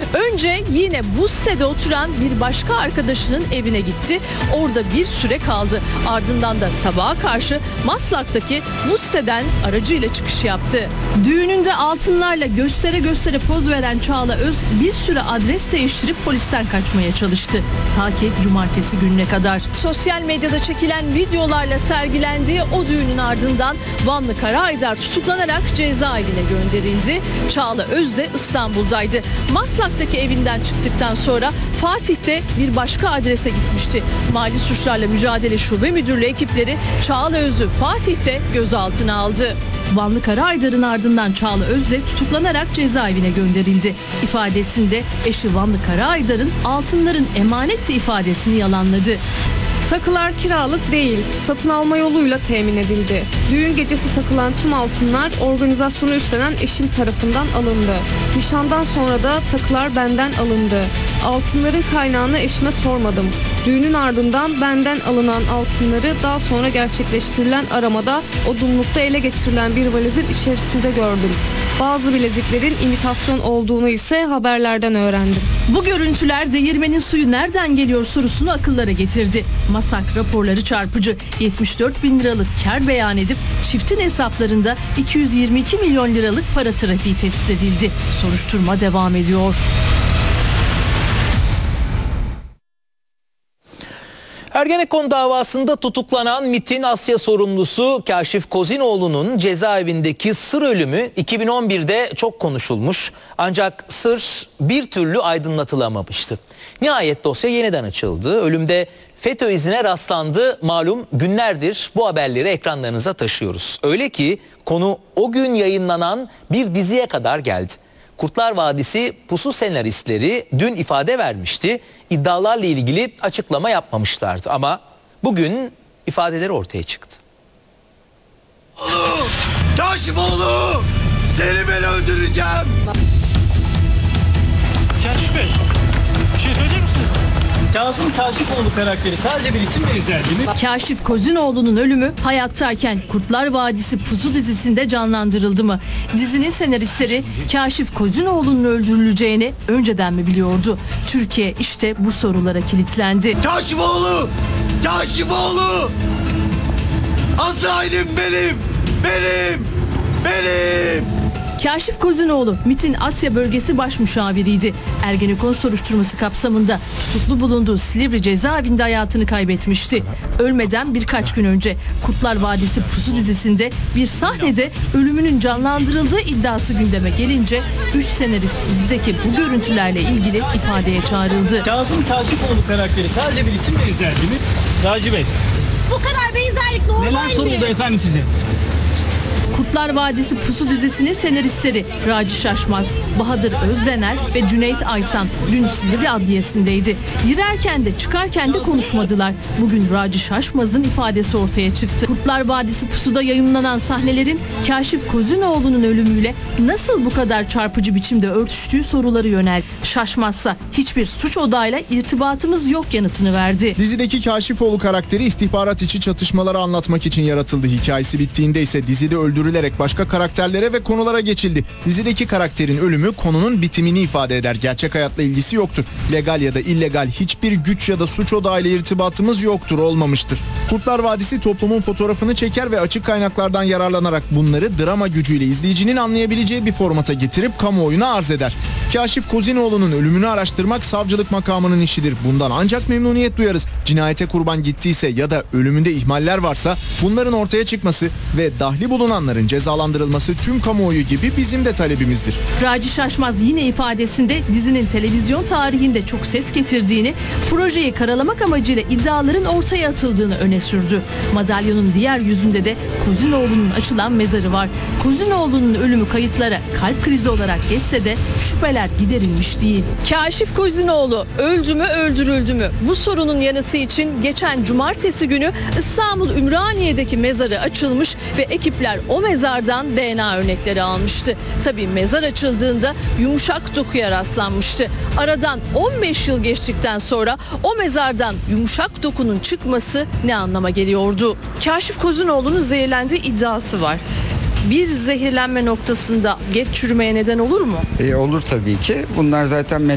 Önce yine bu sitede oturan bir başka arkadaşının evine gitti. Orada bir süre kaldı. Ardından da sabaha karşı Maslak'taki bu siteden aracıyla çıkış yaptı. Düğününde altınlarla göstere göstere poz veren Çağla Öz bir süre adres değiştirip polisten kaçmaya çalıştı. Ta ki cumartesi gününe kadar. Sosyal medyada çekilen videolarla sergilendiği o düğünün ardından Vanlı Karahaydar tutuklanarak cezaevine gönderildi. Çağla Öz de İstanbul'daydı. Maslak'taki evinden çıktıktan sonra Fatih'te bir başka adrese gitmişti. Mali Suçlarla Mücadele Şube Müdürlüğü ekipleri Çağla Öz'ü Fatih'te gözaltına aldı. Vanlı Karahaydar'ın ardından Çağla Öz de tutuklanarak cezaevine gönderildi. İfadesinde eşi Vanlı Karahaydar'ın altınların emanetti ifadesini yalanladı. Takılar kiralık değil, satın alma yoluyla temin edildi. Düğün gecesi takılan tüm altınlar organizasyonu üstlenen eşim tarafından alındı. Nişandan sonra da takılar benden alındı. Altınların kaynağını eşime sormadım. Düğünün ardından benden alınan altınları daha sonra gerçekleştirilen aramada odunlukta ele geçirilen bir valizin içerisinde gördüm. Bazı bileziklerin imitasyon olduğunu ise haberlerden öğrendim. Bu görüntüler değirmenin suyu nereden geliyor sorusunu akıllara getirdi. MASAK raporları çarpıcı. 74 bin liralık kar beyan edip çiftin hesaplarında 222 milyon liralık para trafiği tespit edildi. Soruşturma devam ediyor. Ergenekon davasında tutuklanan MİT'in Asya sorumlusu Kaşif Kozinoğlu'nun cezaevindeki sır ölümü 2011'de çok konuşulmuş. Ancak sır bir türlü aydınlatılamamıştı. Nihayet dosya yeniden açıldı. Ölümde FETÖ izine rastlandı. Malum günlerdir bu haberleri ekranlarınıza taşıyoruz. Öyle ki konu o gün yayınlanan bir diziye kadar geldi. Kurtlar Vadisi Pusu senaristleri dün ifade vermişti. İddialarla ilgili açıklama yapmamışlardı ama bugün ifadeleri ortaya çıktı. Kaşifoğlu! Seni ben öldüreceğim! Kaşif Bey, bir şey söyleyecek misiniz? Kazım Kaşifoğlu karakteri sadece bir isim benzer değil mi? Kaşif Kozinoğlu'nun ölümü hayattayken Kurtlar Vadisi Pusu dizisinde canlandırıldı mı? Dizinin senaristleri Kaşif Kozinoğlu'nun öldürüleceğini önceden mi biliyordu? Türkiye işte bu sorulara kilitlendi. Kaşifoğlu! Kaşifoğlu! Azrailim benim! Benim! Kaşif Kozinoğlu MİT'in Asya Bölgesi Baş Müşaviriydi. Ergenekon soruşturması kapsamında tutuklu bulunduğu Silivri cezaevinde hayatını kaybetmişti. Ölmeden birkaç gün önce Kurtlar Vadisi Pusu dizisinde bir sahnede ölümünün canlandırıldığı iddiası gündeme gelince 3 senarist dizideki bu görüntülerle ilgili ifadeye çağrıldı. Kazım Kaşifoğlu karakteri sadece bir isim benzer değil mi? Raci Bey, Bu kadar benzerlik normal neler mi? soruldu efendim size? Kurtlar Vadisi Pusu dizisinin senaristleri Raci Şaşmaz, Bahadır Özdener ve Cüneyt Aysan dün Silivri Adliyesi'ndeydi. Girerken de çıkarken de konuşmadılar. Bugün Raci Şaşmaz'ın ifadesi ortaya çıktı. Kurtlar Vadisi Pusu'da yayınlanan sahnelerin Kaşif Kozinoğlu'nun ölümüyle nasıl bu kadar çarpıcı biçimde örtüştüğü soruları yönel. Şaşmazsa hiçbir suç odağıyla irtibatımız yok yanıtını verdi. Dizideki Kaşifoğlu karakteri istihbarat içi çatışmaları anlatmak için yaratıldı. Hikayesi bittiğinde ise dizide öldürülerek başka karakterlere ve konulara geçildi. Dizideki karakterin ölümü konunun bitimini ifade eder. Gerçek hayatla ilgisi yoktur. Legal ya da illegal hiçbir güç ya da suç odağıyla irtibatımız yoktur, olmamıştır. Kurtlar Vadisi toplumun fotoğrafını çeker ve açık kaynaklardan yararlanarak bunları drama gücüyle izleyicinin anlayabileceği bir formata getirip kamuoyuna arz eder. Kaşif Kozinoğlu'nun ölümünü araştırmak savcılık makamının işidir. Bundan ancak memnuniyet duyarız. Cinayete kurban gittiyse ya da ölümünde ihmaller varsa bunların ortaya çıkması ve dahli bulunanların cezalandırılması tüm kamuoyu gibi bizim de talebimizdir. Raci Şaşmaz yine ifadesinde dizinin televizyon tarihinde çok ses getirdiğini, projeyi karalamak amacıyla iddiaların ortaya atıldığını öne sürdü. Madalyonun diğer yüzünde de Kozinoğlu'nun açılan mezarı var. Kozinoğlu'nun ölümü kayıtlara kalp krizi olarak geçse de şüpheler giderilmiş değil. Kaşif Kozinoğlu öldü mü öldürüldü mü? Bu sorunun yanıtı için geçen cumartesi günü İstanbul Ümraniye'deki mezarı açılmış ve ekipler o mezardan DNA örnekleri almıştı. Tabii mezar açıldığında yumuşak dokuya rastlanmıştı. Aradan 15 yıl geçtikten sonra o mezardan yumuşak dokunun çıkması ne anlama geliyordu? Kaşif Kozinoğlu'nun zehirlendiği iddiası var. Bir zehirlenme noktasında geç çürümeye neden olur mu? Olur tabii ki. Bunlar zaten